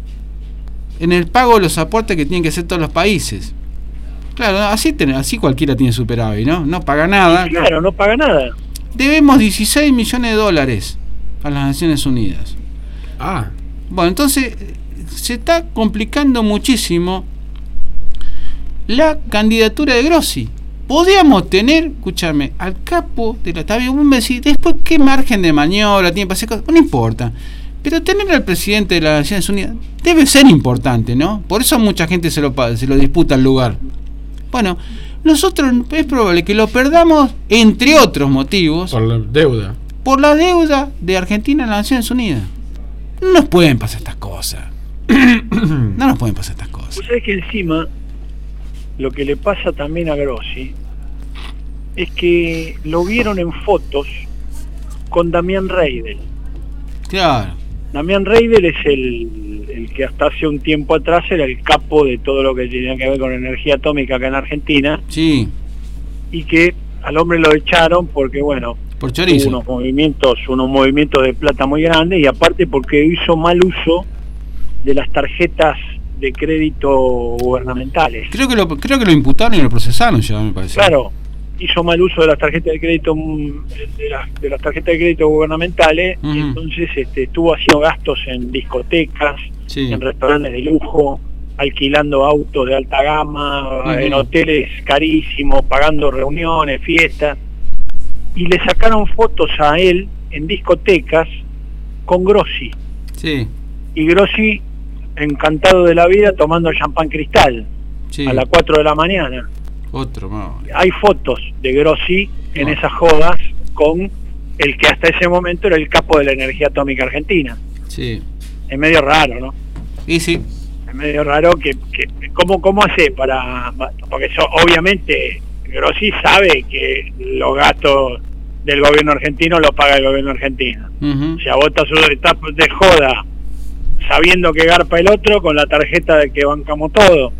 A: en el pago de los aportes que tienen que hacer todos los países. Claro, así cualquiera tiene superávit, ¿no? No paga nada.
B: Claro, no paga nada.
A: Debemos 16 millones de dólares a las Naciones Unidas. Bueno, entonces se está complicando muchísimo la candidatura de Grossi. Podríamos tener, escúchame, al capo de la... Está bien, un decir, después qué margen de maniobra tiene para hacer cosas, no importa. Pero tener al presidente de las Naciones Unidas debe ser importante, ¿no? Por eso mucha gente se lo disputa el lugar. Bueno, nosotros es probable que lo perdamos, entre otros motivos,
D: por la deuda.
A: Por la deuda de Argentina en las Naciones Unidas. No nos pueden pasar estas cosas. No nos pueden pasar estas cosas.
B: Vos sabés que encima, lo que le pasa también a Grossi es que lo vieron en fotos con Damián Reidel.
A: Claro.
B: Damián Reidel es el que hasta hace un tiempo atrás era el capo de todo lo que tenía que ver con energía atómica acá en Argentina.
A: Sí.
B: Y que al hombre lo echaron porque, bueno,
A: por chorizo.
B: Tuvo unos movimientos de plata muy grandes, y aparte porque hizo mal uso de las tarjetas de crédito gubernamentales.
A: Creo que lo imputaron y lo procesaron ya, me parece.
B: Claro, hizo mal uso de las tarjetas de crédito de las tarjetas de crédito gubernamentales. Y entonces estuvo haciendo gastos en discotecas, en restaurantes de lujo, alquilando autos de alta gama, en hoteles carísimos, pagando reuniones, fiestas, y le sacaron fotos a él en discotecas con Grossi.
A: Sí.
B: Y Grossi encantado de la vida tomando champán Cristal a las 4 de la mañana. Hay fotos de Grossi en esas jodas con el que hasta ese momento era el capo de la energía atómica argentina.
A: Sí.
B: Es medio raro, ¿no?
A: Y sí.
B: Es medio raro que ¿cómo hace para...? Porque obviamente Grossi sabe que los gastos del gobierno argentino los paga el gobierno argentino. O sea, vos estás de joda sabiendo que garpa el otro con la tarjeta de que bancamos todo.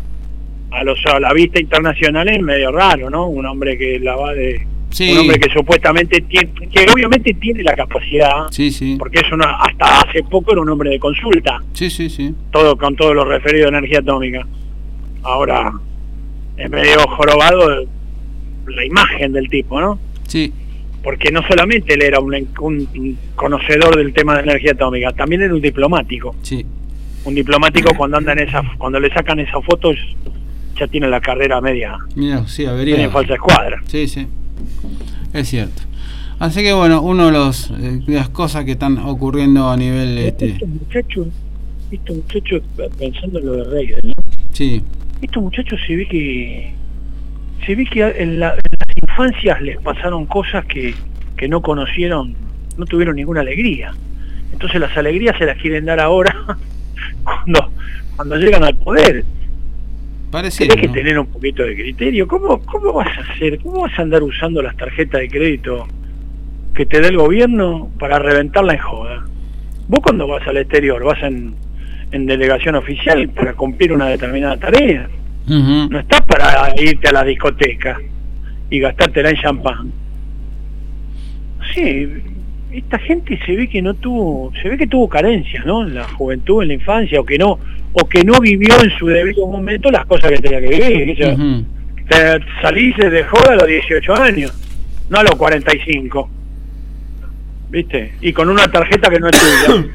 B: A la vista internacional es medio raro, ¿no? Un hombre que la va de... Sí. Un hombre que supuestamente tiene, que obviamente tiene la capacidad, porque es hasta hace poco era un hombre de consulta, todo con todo lo referido a energía atómica. Ahora es medio jorobado la imagen del tipo, ¿no?
A: Sí.
B: Porque no solamente él era un conocedor del tema de energía atómica, también era un diplomático.
A: Sí.
B: Un diplomático cuando cuando le sacan esas fotos ya tiene la carrera media.
A: Mira, sí, avería.
B: Tiene falsa escuadra.
A: Sí. Es cierto. Así que bueno, uno de las cosas que están ocurriendo a nivel
B: Estos muchachos, pensando en lo de Reidel, ¿no?
A: Sí.
B: Estos muchachos se ve que en las infancias les pasaron cosas que no conocieron, no tuvieron ninguna alegría. Entonces las alegrías se las quieren dar ahora cuando llegan al poder.
A: Parecido,
B: Tienes que tener un poquito de criterio. ¿Cómo vas a hacer? ¿Cómo vas a andar usando las tarjetas de crédito que te da el gobierno para reventarla en joda? Vos cuando vas al exterior, vas en delegación oficial para cumplir una determinada tarea. No estás para irte a la discoteca y gastártela en champán. Sí, esta gente se ve que tuvo carencias, ¿no? En la juventud, en la infancia, o que no vivió en su debido momento las cosas que tenía que vivir. Te salís de joda a los 18 años, no a los 45, ¿viste? Y con una tarjeta que no es tuya.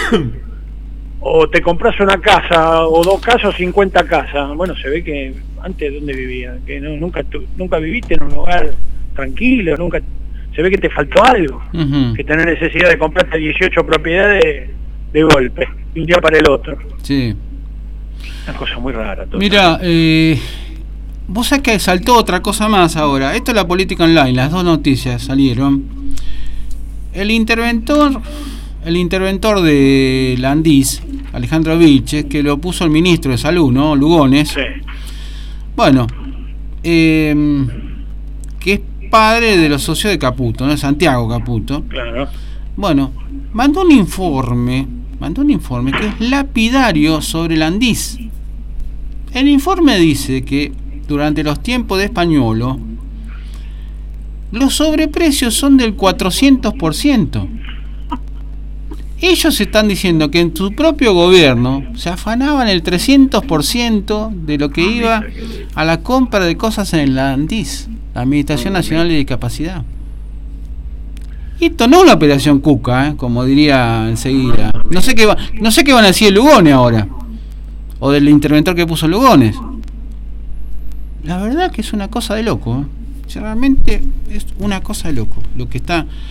B: O te compras una casa, o 2 casas, o 50 casas. Bueno, se ve que antes, ¿dónde vivía? Que nunca viviste en un lugar tranquilo, nunca. Se ve que te faltó algo, que tener necesidad de comprarte 18 propiedades de golpe, de un día para el otro.
A: Sí.
B: Una cosa muy rara.
A: Mira, vos sabés que saltó otra cosa más ahora. Esto es la política online, las 2 noticias salieron. El interventor de la ANDIS, Alejandro Vilches, que lo puso el ministro de Salud, ¿no? Lugones.
B: Sí.
A: Bueno, que es padre de los socios de Caputo, ¿no? Santiago Caputo.
B: Claro.
A: Bueno, mandó un informe que es lapidario sobre el ANDIS. El informe dice que durante los tiempos de Españolo los sobreprecios son del 400%. Ellos están diciendo que en su propio gobierno se afanaban el 300% de lo que iba a la compra de cosas en el ANDIS, la Administración Nacional de Discapacidad. Y esto no es una operación Cuca, como diría enseguida. No sé qué van a decir Lugones ahora, o del interventor que puso Lugones. La verdad que es una cosa de loco, ¿eh? Realmente es una cosa de loco lo que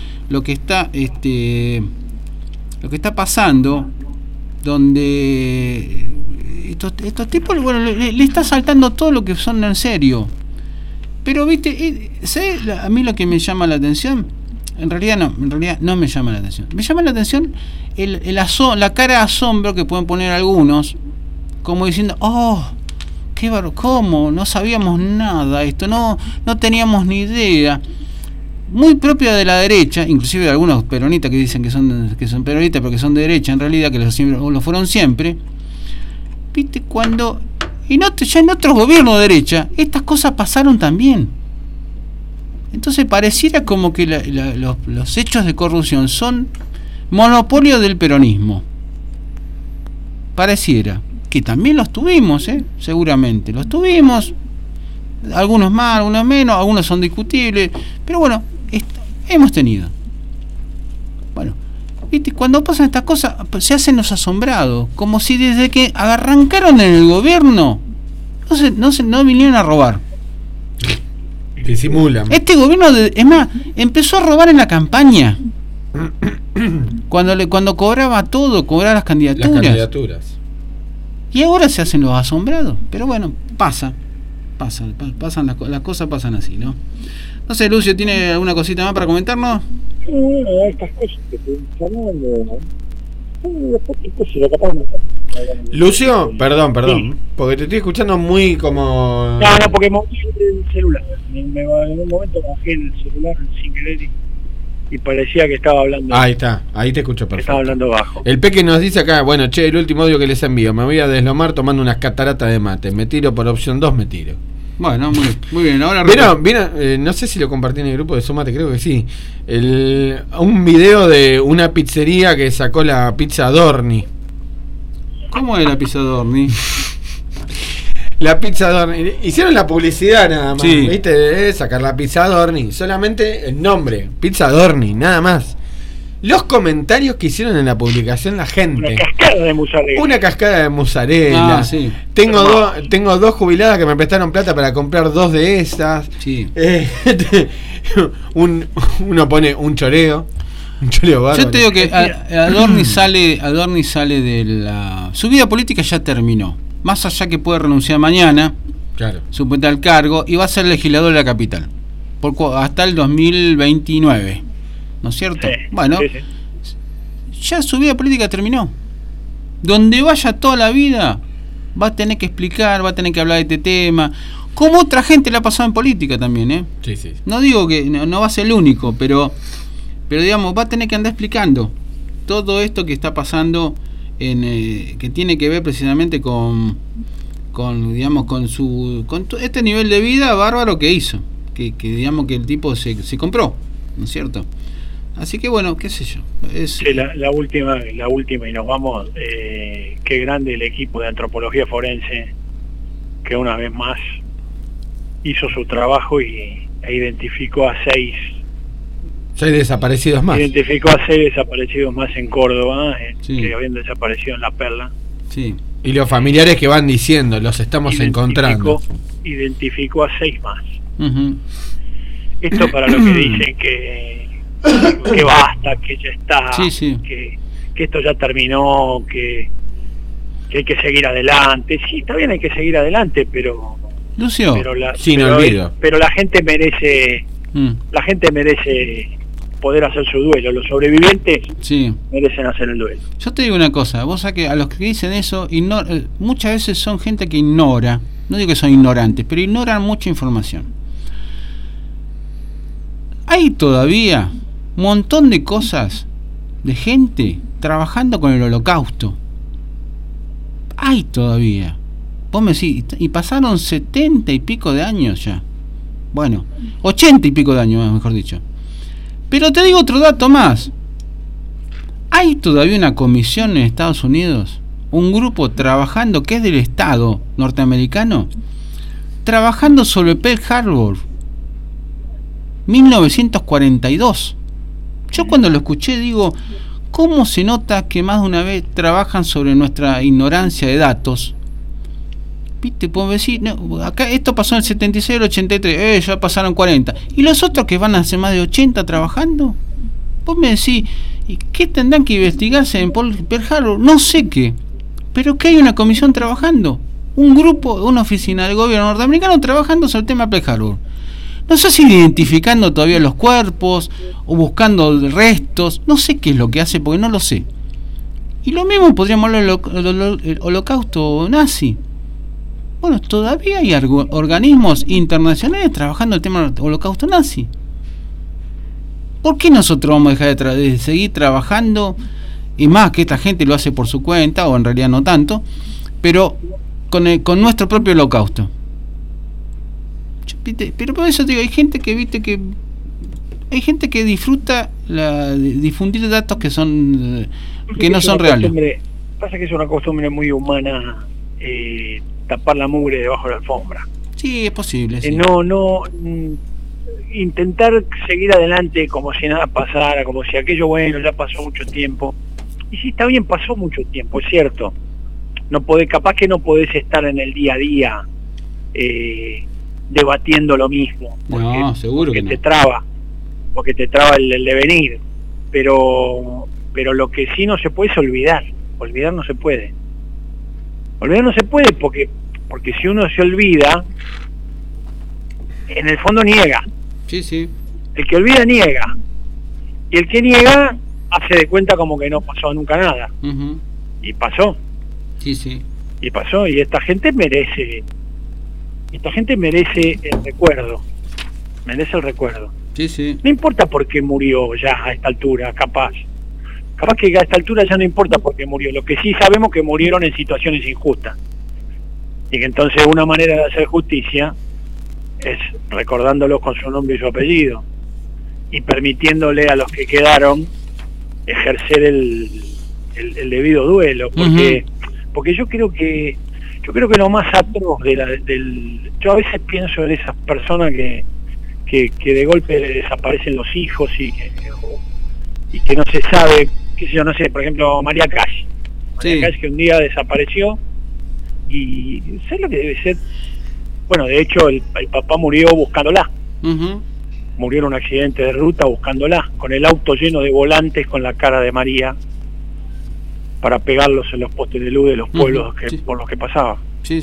A: está pasando, donde estos tipos, bueno, le está saltando todo lo que son en serio. Pero viste, ¿sabes? A mí lo que me llama la atención, en realidad no me llama la atención. Me llama la atención la cara de asombro que pueden poner algunos, como diciendo, oh, qué ¿cómo? No sabíamos nada, esto no teníamos ni idea. Muy propia de la derecha, inclusive de algunos peronistas que dicen que son peronistas porque son de derecha, en realidad que lo fueron siempre. Viste, ya en otros gobiernos de derecha estas cosas pasaron también. Entonces pareciera como que los hechos de corrupción son monopolio del peronismo. Pareciera que también los tuvimos, seguramente los tuvimos, algunos más, algunos menos, algunos son discutibles, pero bueno, hemos tenido. Bueno, ¿viste? Cuando pasan estas cosas se hacen los asombrados, como si desde que arrancaron en el gobierno no vinieron a robar.
D: Disimulan.
A: Este gobierno, es más, empezó a robar en la campaña. Cuando cobraba las candidaturas. Y ahora se hacen los asombrados. Pero bueno, pasan las cosas pasan así, ¿no? No sé, Lucio, ¿tiene alguna cosita más para comentarnos?
B: Bueno, estas cosas que estoy llamando.
D: Lucio, perdón,
B: sí.
D: Porque te estoy escuchando muy como...
B: No, porque moví el celular. En un momento bajé el celular sin querer y parecía que estaba hablando.
D: Ahí está, ahí te escucho perfecto.
B: Estaba hablando bajo.
D: El Peque nos dice acá, bueno, che, el último audio que les envío, me voy a deslomar tomando unas cataratas de mate, me tiro por opción 2, me tiro. Bueno, muy bien. Ahora ¿Vieron? No sé si lo compartí en el grupo de Sumate, creo que sí. Un video de una pizzería que sacó la pizza Dorni.
A: ¿Cómo es la pizza Dorni?
D: La pizza Dorni. Hicieron la publicidad nada más.
A: Sí.
D: ¿Viste? De sacar la pizza Dorni. Solamente el nombre. Pizza Dorni, nada más. Los comentarios que hicieron en la publicación la gente.
B: Una cascada de mozzarella.
A: Sí.
D: Tengo 2 jubiladas que me prestaron plata para comprar 2 de esas.
A: Sí.
D: Uno pone un choreo bárbaro.
A: Yo te digo que Adorni sale de la... Su vida política ya terminó. Más allá que puede renunciar mañana,
D: claro,
A: supuesta al cargo, y va a ser legislador de la capital hasta el 2029. ¿No es cierto?
B: Sí,
A: bueno,
B: sí.
A: Ya su vida política terminó. Donde vaya toda la vida va a tener que explicar, va a tener que hablar de este tema, como otra gente le ha pasado en política también, ¿eh?
D: Sí.
A: No digo que no va a ser el único, pero digamos, va a tener que andar explicando todo esto que está pasando, que tiene que ver precisamente con este nivel de vida bárbaro que hizo, que digamos que el tipo se compró, ¿no es cierto? Así que bueno, qué sé yo.
B: Sí, la última y nos vamos. Qué grande el equipo de antropología forense, que una vez más hizo su trabajo e identificó a 6
D: desaparecidos más.
B: Identificó a 6 desaparecidos más en Córdoba, que habían desaparecido en La Perla.
A: Sí.
D: Y los familiares que van diciendo, los estamos encontrando.
B: Identificó a 6 más.
A: Uh-huh.
B: Esto para los que dicen que basta, que ya está, que esto ya terminó, que hay que seguir adelante. Sí, está bien, hay que seguir adelante, pero
A: Lucio,
B: pero la gente merece poder hacer su duelo. Los sobrevivientes merecen hacer el duelo.
A: Yo te digo una cosa, vos sabés que a los que dicen eso muchas veces son gente que ignora, no digo que son ignorantes, pero ignoran mucha información. Hay todavía un montón de cosas de gente trabajando con el Holocausto. Hay todavía. Vos me decís, y pasaron 70 y pico de años ya. Bueno, 80 y pico de años, mejor dicho. Pero te digo otro dato más. Hay todavía una comisión en Estados Unidos, un grupo trabajando, que es del Estado norteamericano, trabajando sobre Pearl Harbor, 1942. Yo cuando lo escuché digo, ¿cómo se nota que más de una vez trabajan sobre nuestra ignorancia de datos? ¿Viste? Puedo decir, no, acá esto pasó en el 76, el 83, ya pasaron 40. ¿Y los otros que van a hacer más de 80 trabajando? Vos me decís, ¿y qué tendrán que investigarse en Pearl Harbor? No sé qué, pero que hay una comisión trabajando, un grupo, una oficina del gobierno norteamericano trabajando sobre el tema Pearl Harbor. No sé si identificando todavía los cuerpos o buscando restos, no sé qué es lo que hace porque no lo sé. Y lo mismo podríamos hablar del holocausto nazi. Bueno, todavía hay organismos internacionales trabajando el tema del holocausto nazi. ¿Por qué nosotros vamos a dejar de seguir trabajando? Y más que esta gente lo hace por su cuenta, o en realidad no tanto, pero con nuestro propio holocausto. Pero por eso te digo, hay gente que disfruta difundir datos que no son reales.
B: Pasa que es una costumbre muy humana tapar la mugre debajo de la alfombra.
A: Sí, es posible. Sí.
B: Intentar seguir adelante como si nada pasara, como si aquello, bueno, ya pasó mucho tiempo. Y sí, está bien, pasó mucho tiempo, es cierto. Capaz que no podés estar en el día a día debatiendo lo mismo, porque te traba el devenir, pero lo que sí no se puede es olvidar no se puede porque si uno se olvida, en el fondo niega.
A: Sí.
B: El que olvida niega, y el que niega hace de cuenta como que no pasó nunca nada. Uh-huh. Y pasó.
A: Sí.
B: Y pasó, y esta gente merece el recuerdo. Merece el recuerdo.
A: Sí.
B: No importa por qué murió ya a esta altura, capaz que a esta altura ya no importa por qué murió. Lo que sí sabemos que murieron en situaciones injustas. Y que entonces una manera de hacer justicia es recordándolos con su nombre y su apellido, y permitiéndole a los que quedaron ejercer el debido duelo, porque yo creo que lo más atroz yo a veces pienso en esas personas que de golpe desaparecen los hijos y que no se sabe, qué sé yo, no sé, por ejemplo María Cash, que un día desapareció, y ¿sabes lo que debe ser? Bueno, de hecho el papá murió buscándola. Uh-huh. Murió en un accidente de ruta buscándola, con el auto lleno de volantes con la cara de María, para pegarlos en los postes de luz de los pueblos por los que pasaba.
A: Sí.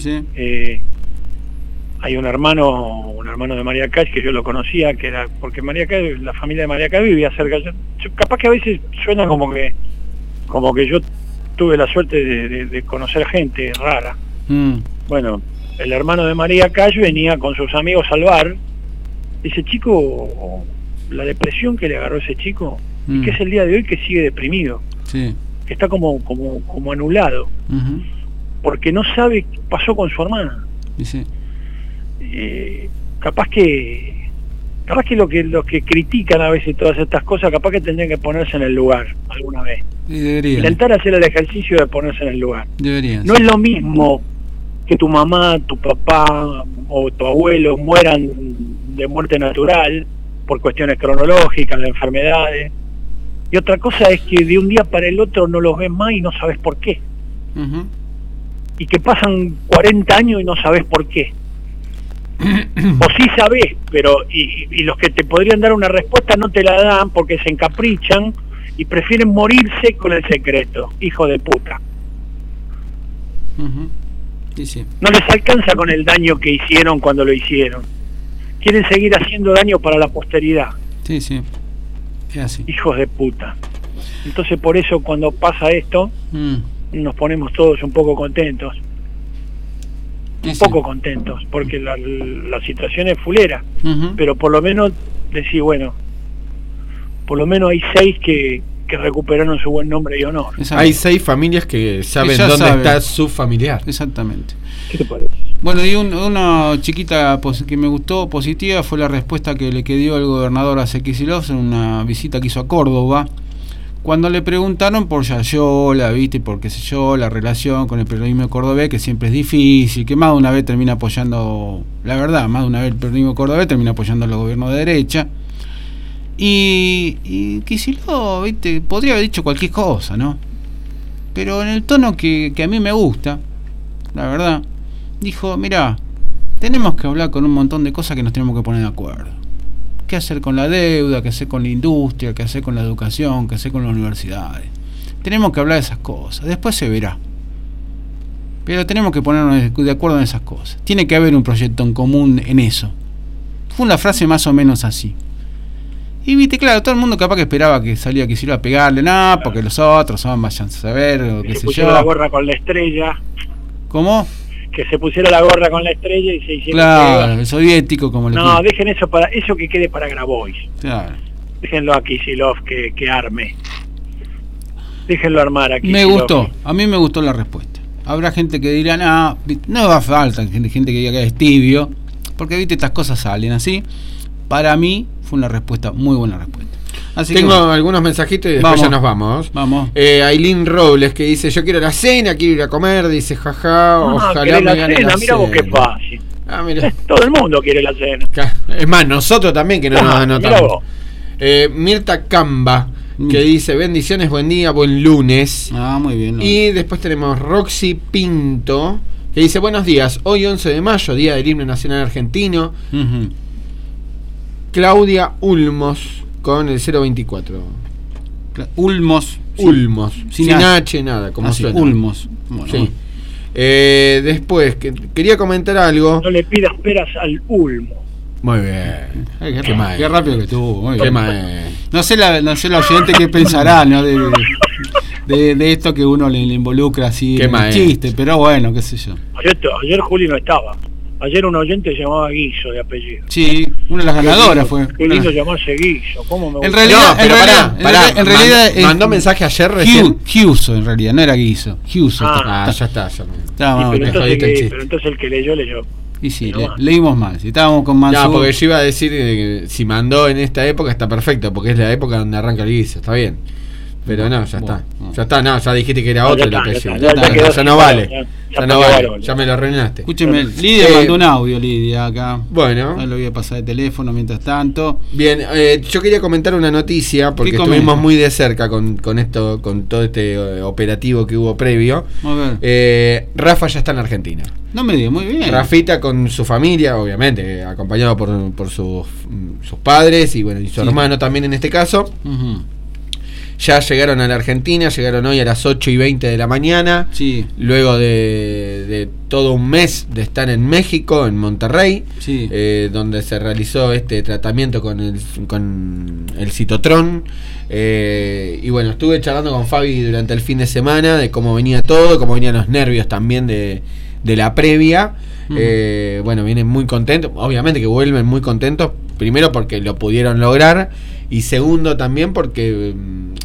B: Hay un hermano de María Cash que yo lo conocía, que era porque la familia de María Cash vivía cerca. Yo capaz que a veces suena como que yo tuve la suerte de conocer gente rara. Bueno, el hermano de María Cash venía con sus amigos al bar. Ese chico, la depresión que le agarró a ese chico, y que es el día de hoy que sigue deprimido.
A: Sí.
B: Que está como anulado. Uh-huh. Porque no sabe qué pasó con su hermana.
A: Sí.
B: Capaz que Capaz que los que critican a veces todas estas cosas, capaz que tendrían que ponerse en el lugar alguna vez. Intentar hacer el ejercicio de ponerse en el lugar.
A: Deberían.
B: No es lo mismo que tu mamá, tu papá o tu abuelo mueran de muerte natural por cuestiones cronológicas, de enfermedades. Y otra cosa es que de un día para el otro no los ves más y no sabes por qué. Y que pasan 40 años y no sabes por qué. O sí sabés, pero y los que te podrían dar una respuesta no te la dan porque se encaprichan y prefieren morirse con el secreto. Hijo de puta.
A: Sí.
B: No les alcanza con el daño que hicieron cuando lo hicieron. Quieren seguir haciendo daño para la posteridad.
A: Sí. Es así.
B: Hijos de puta. Entonces por eso cuando pasa esto nos ponemos todos un poco contentos. Poco contentos, porque la situación es fulera, pero por lo menos decir, bueno, por lo menos hay 6 que recuperaron su buen nombre y honor.
D: Hay 6 familias que saben dónde está su familiar.
A: Exactamente.
B: ¿Qué te parece?
A: Bueno, y una chiquita que me gustó positiva fue la respuesta que le dio el gobernador a Kicillof en una visita que hizo a Córdoba. Cuando le preguntaron por Yayola, ¿viste? Por qué sé yo, la relación con el peronismo cordobés, que siempre es difícil, que más de una vez termina apoyando, la verdad, más de una vez el peronismo cordobés termina apoyando a los gobiernos de derecha. Y Kicillof, ¿viste? Podría haber dicho cualquier cosa, ¿no? Pero en el tono que a mí me gusta, la verdad, dijo, mirá, tenemos que hablar con un montón de cosas que nos tenemos que poner de acuerdo. ¿Qué hacer con la deuda? ¿Qué hacer con la industria? ¿Qué hacer con la educación? ¿Qué hacer con las universidades? Tenemos que hablar de esas cosas, después se verá. Pero tenemos que ponernos de acuerdo en esas cosas. Tiene que haber un proyecto en común en eso. Fue una frase más o menos así. Y viste, claro, todo el mundo capaz que esperaba que salía Kicillof a pegarle, nada, porque los otros vayan a saber, o qué sé yo.
B: La gorra con la estrella.
A: ¿Cómo?
B: Que se pusiera la gorra con la estrella y se hiciera.
A: Claro, el soviético como le
B: No, dejen eso que quede para Grabois.
A: Claro.
B: Déjenlo a Kicillof que arme. Déjenlo armar aquí.
A: Me gustó, a mí me gustó la respuesta. Habrá gente que dirá, no va a falta gente que diga que es tibio, porque viste, estas cosas salen así. Para mí fue una respuesta, muy buena respuesta. Así
D: Tengo algunos mensajitos y después ya nos vamos. Ailín Robles que dice, yo quiero la cena, quiero ir a comer, dice, jaja, ojalá me gane la cena.
B: Mira vos qué fácil.
D: Mira.
B: Todo el mundo quiere la cena.
D: Es más, nosotros también que no nos anotamos. Mirta Camba que dice, bendiciones, buen día, buen lunes.
A: Muy bien.
D: Y después tenemos Roxy Pinto que dice, buenos días, hoy 11 de mayo, día del himno nacional argentino. Claudia Ulmos con el 024.
A: Ulmos.
D: Sin H, nada, como suena.
A: Ulmos. Bueno,
D: sí. Después, quería comentar algo.
B: No le pidas peras al Ulmo.
D: Muy bien.
A: Qué rápido que estuvo. Muy bien.
D: No
A: sé la oyente qué pensará, ¿no? De esto que uno le involucra así en el chiste, pero bueno, qué sé yo.
B: Ayer Juli no estaba. Ayer un oyente se llamaba Guiso de apellido.
A: Sí, una de las ganadoras fue.
B: Qué lindo llamarse Guiso. ¿Cómo me gusta?
A: En realidad,
D: en realidad mandó mensaje ayer recién.
A: Giuso, en realidad, no era Guiso. Giuso.
D: Ya está.
B: Pero entonces el que leyó.
A: Y sí, leímos mal. Si estábamos con más.
D: Porque yo iba a decir que si mandó en esta época está perfecto, porque es la época donde arranca el Guiso. Está bien. Pero no, ya está. Ya está, ya dijiste que era otro el apellido. Ya no vale. Ya me lo arruinaste.
A: Escúcheme, Lidia mandó un audio, Lidia, acá.
D: Bueno.
A: Lo voy a pasar de teléfono mientras tanto.
D: Bien, yo quería comentar una noticia, porque estuvimos muy de cerca con todo este operativo que hubo previo.
A: A ver.
D: Rafa ya está en Argentina.
A: No me digas, muy bien.
D: Rafita con su familia, obviamente, acompañado por sus padres y su hermano también en este caso. Ya llegaron a la Argentina, llegaron hoy a las 8:20 de la mañana.
A: Sí.
D: Luego de todo un mes de estar en México, en Monterrey,
A: sí.
D: Donde se realizó este tratamiento con el citotrón. Y bueno, estuve charlando con Fabi durante el fin de semana de cómo venía todo, cómo venían los nervios también de la previa. Vienen muy contentos, obviamente que vuelven muy contentos, primero porque lo pudieron lograr y segundo también porque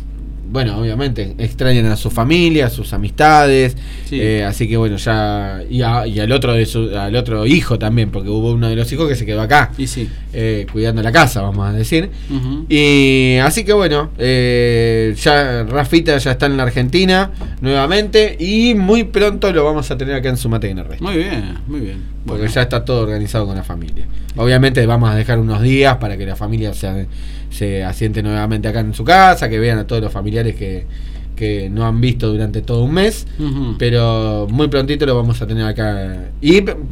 D: bueno, obviamente extrañan a su familia, a sus amistades, así que bueno, ya y al otro hijo también, porque hubo uno de los hijos que se quedó acá, cuidando la casa, vamos a decir. Y así que bueno, ya Rafita ya está en la Argentina nuevamente y muy pronto lo vamos a tener acá en Zumate RT.
A: Muy bien, muy bien.
D: Porque ya está todo organizado con la familia. Obviamente vamos a dejar unos días para que la familia se asiente nuevamente acá en su casa, que vean a todos los familiares que no han visto durante todo un mes, pero muy prontito lo vamos a tener acá. Y